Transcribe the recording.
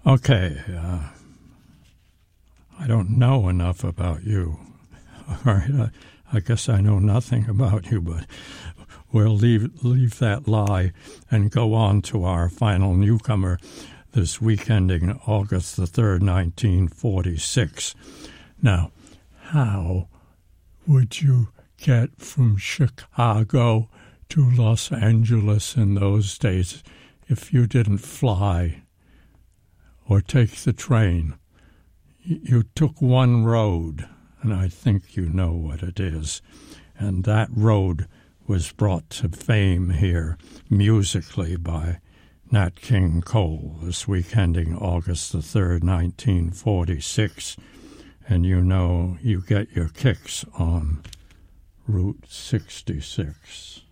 Okay, I don't know enough about you. All right, I guess I know nothing about you, but we'll leave that lie and go on to our final newcomer this week ending August the 3rd, 1946. Now, how would you get from Chicago to Los Angeles in those days if you didn't fly or take the train? You took one road, and I think you know what it is. And that road was brought to fame here musically by Nat King Cole this week ending August the 3rd, 1946. And you know you get your kicks on Route 66.